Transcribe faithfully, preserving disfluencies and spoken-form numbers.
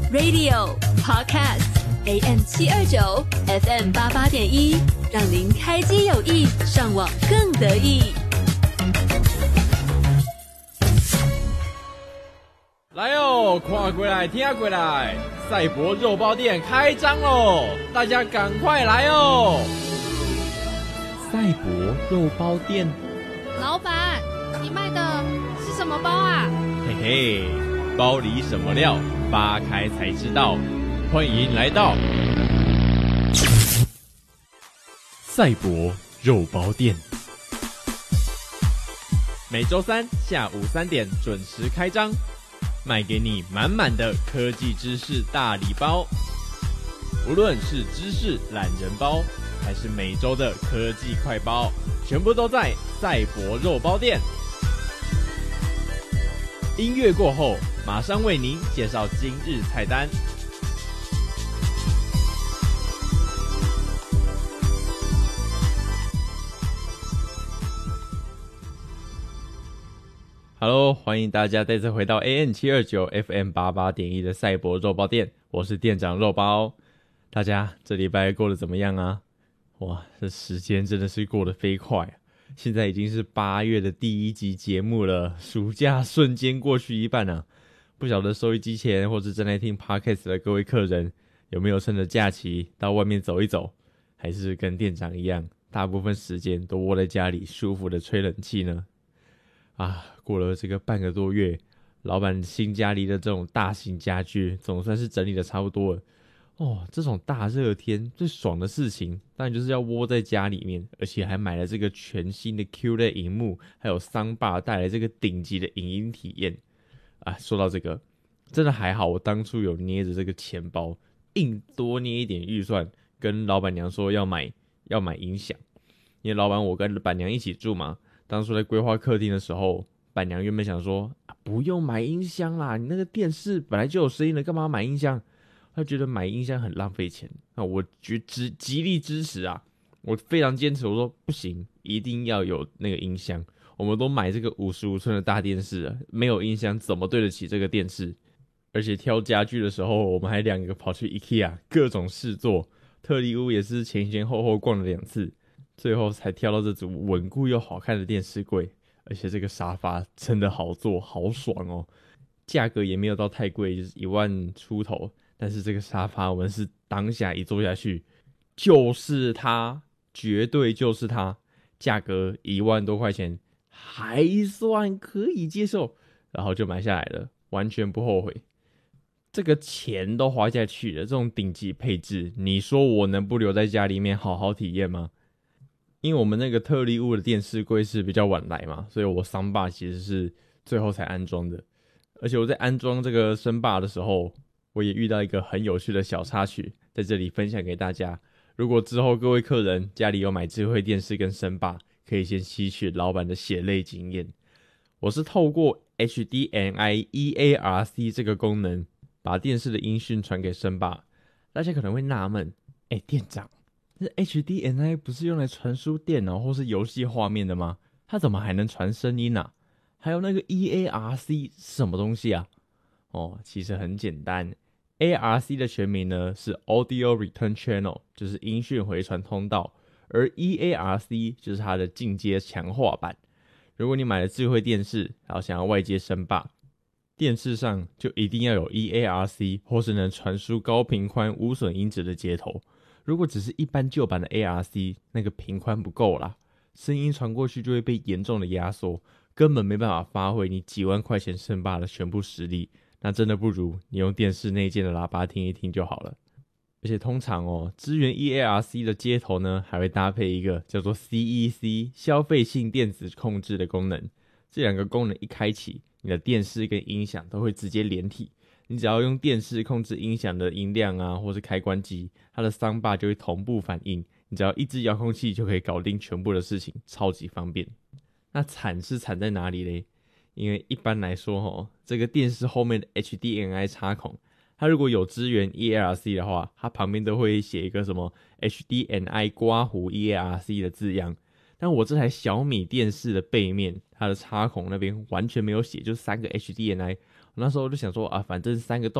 Radio Podcast A M 七二九 F M 八八点一，让您开机有益，上网更得意。 来哦，跨过来，听过来，赛博肉包店开张喽！大家赶快来哦！赛博肉包店， 老板，你卖的是什么包啊？ 嘿嘿，包里什么料，扒开才知道。欢迎来到赛博肉包店，每周三下午三点准时开张。卖给你满满的科技知识大礼包，无论是知识懒人包，还是每周的科技快包，全部都在赛博肉包店。音乐过后，马上为您介绍今日菜单。Hello， 欢迎大家再次回到 A M 七二九 F M 八八点一 的赛博肉包店，我是店长肉包。大家这礼拜过得怎么样啊？哇，这时间真的是过得飞快啊！现在已经是八月的第一集节目了，暑假瞬间过去一半啊！不晓得收音机前或是正在听 Podcast 的各位客人，有没有趁着假期到外面走一走，还是跟店长一样，大部分时间都窝在家里舒服的吹冷气呢？啊，过了这个半个多月，老板新家里的这种大型家具总算是整理的差不多了。哦，这种大热天最爽的事情，当然就是要窝在家里面，而且还买了这个全新的 Q L E D 萤幕，还有桑巴带来这个顶级的影音体验。啊，说到这个，真的还好，我当初有捏着这个钱包，硬多捏一点预算，跟老板娘说要买要买音响，因为老板我跟板娘一起住嘛。当初在规划客厅的时候，板娘原本想说、啊、不用买音箱啦，你那个电视本来就有声音了，干嘛买音箱？她觉得买音箱很浪费钱。那我觉极极力支持啊，我非常坚持，我说不行，一定要有那个音箱。我们都买这个五十五寸的大电视了，没有音箱怎么对得起这个电视？而且挑家具的时候，我们还两个跑去 IKEA 各种试坐，特力屋也是前前后后逛了两次。最后才挑到这组稳固又好看的电视柜，而且这个沙发真的好坐好爽哦，价格也没有到太贵，就是一万出头，但是这个沙发我们是当下一坐下去就是它，绝对就是它，价格一万多块钱还算可以接受，然后就买下来了，完全不后悔。这个钱都花下去了，这种顶级配置，你说我能不留在家里面好好体验吗？因为我们那个特力屋的电视柜是比较晚来嘛，所以我桑巴其实是最后才安装的。而且我在安装这个声霸的时候，我也遇到一个很有趣的小插曲，在这里分享给大家。如果之后各位客人家里有买智慧电视跟声霸，可以先吸取老板的血泪经验。我是透过 H D M I E A R C 这个功能，把电视的音讯传给声霸。大家可能会纳闷，哎，店长，这 H D M I 不是用来传输电脑或是游戏画面的吗？它怎么还能传声音啊？还有那个 E A R C 是什么东西啊？哦，其实很简单 ，A R C 的全名呢是 Audio Return Channel， 就是音讯回传通道，而 E A R C 就是它的进阶强化版。如果你买了智慧电视，然后想要外接声霸，电视上就一定要有 E A R C 或是能传输高频宽无损音质的接头。如果只是一般旧版的 A R C， 那个频宽不够啦，声音传过去就会被严重的压缩，根本没办法发挥你几万块钱声霸的全部实力。那真的不如你用电视内建的喇叭听一听就好了。而且通常哦，支援 E A R C 的接头呢，还会搭配一个叫做 C E C 消费性电子控制的功能。这两个功能一开启，你的电视跟音响都会直接连体。你只要用电视控制音响的音量啊，或是开关机，它的桑巴就会同步反应。你只要一支遥控器就可以搞定全部的事情，超级方便。那惨是惨在哪里嘞？因为一般来说齁，这个电视后面的 H D M I 插孔，它如果有支援 E A R C 的话，它旁边都会写一个什么 H D M I 刮胡 E A R C 的字样。但我这台小米电视的背面，它的插孔那边完全没有写，就三个 H D M I。那时候我就想说啊，反正三个洞